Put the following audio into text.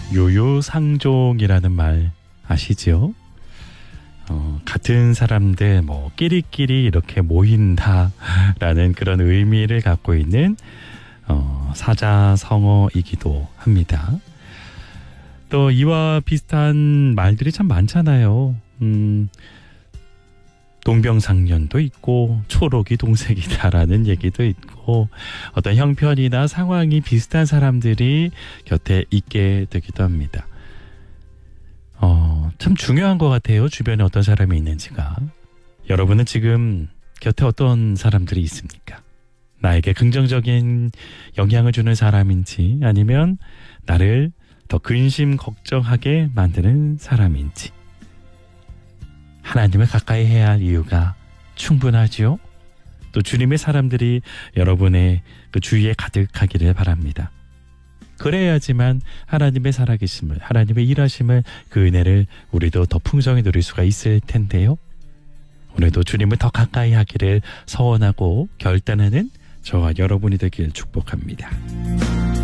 요요상종이라는 말 아시죠? 같은 사람들 끼리끼리 이렇게 모인다라는 그런 의미를 갖고 있는 사자성어이기도 합니다. 또 이와 비슷한 말들이 참 많잖아요. 동병상련도 있고 초록이 동색이다라는 얘기도 있고 어떤 형편이나 상황이 비슷한 사람들이 곁에 있게 되기도 합니다. 참 중요한 것 같아요. 주변에 어떤 사람이 있는지가. 여러분은 지금 곁에 어떤 사람들이 있습니까? 나에게 긍정적인 영향을 주는 사람인지 아니면 나를 더 근심 걱정하게 만드는 사람인지. 하나님을 가까이 해야 할 이유가 충분하지요. 또 주님의 사람들이 여러분의 그 주위에 가득하기를 바랍니다. 그래야지만 하나님의 살아계심을, 하나님의 일하심을, 그 은혜를 우리도 더 풍성히 누릴 수가 있을 텐데요. 오늘도 주님을 더 가까이 하기를 서원하고 결단하는 저와 여러분이 되길 축복합니다.